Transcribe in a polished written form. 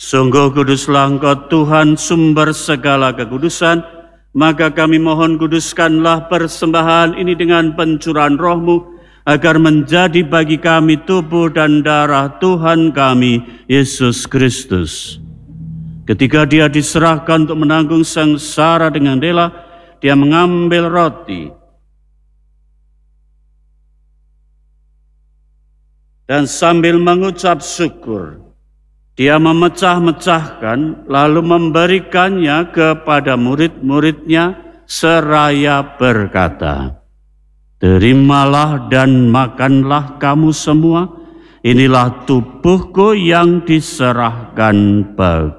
Sungguh kuduslah Engkau Tuhan sumber segala kekudusan, maka kami mohon kuduskanlah persembahan ini dengan pencurahan Roh-Mu, agar menjadi bagi kami tubuh dan darah Tuhan kami, Yesus Kristus. Ketika Dia diserahkan untuk menanggung sengsara dengan rela, Dia mengambil roti dan sambil mengucap syukur, Dia memecah-mecahkan lalu memberikannya kepada murid-muridnya seraya berkata, "Terimalah dan makanlah kamu semua, inilah tubuhku yang diserahkan bagimu."